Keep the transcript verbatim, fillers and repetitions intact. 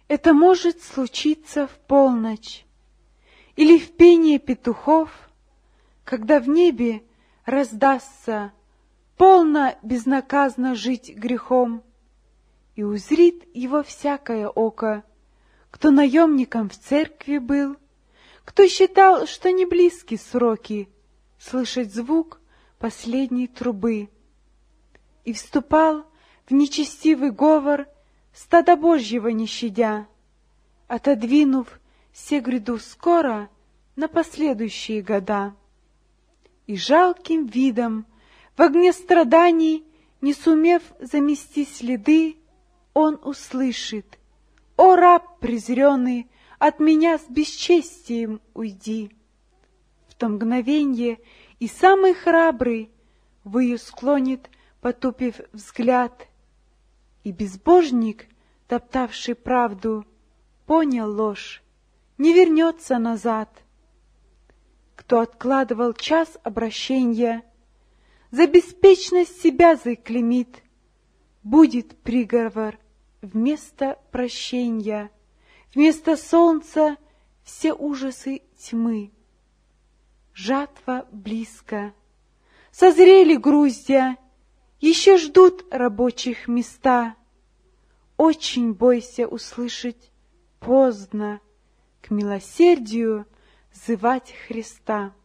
Это может случиться в полночь или в пении петухов, когда в небе раздастся полно безнаказанно жить грехом, и узрит его всякое око, кто наемником в церкви был, кто считал, что не близки сроки слышать звук последней трубы, и вступал в нечестивый говор, стада Божьего не щадя, отодвинув се гряду скоро на последующие года. И жалким видом в огне страданий, не сумев замести следы, он услышит: «О, раб презренный, от меня с бесчестием уйди!» В то мгновенье и самый храбрый выю склонит, потупив взгляд, и безбожник, топтавший правду, понял ложь, не вернется назад. Кто откладывал час обращения, за беспечность себя заклеймит, будет приговор вместо прощения, вместо солнца все ужасы тьмы. Жатва близко, созрели груздья, еще ждут рабочих места. Очень бойся услышать поздно к милосердию звать Христа.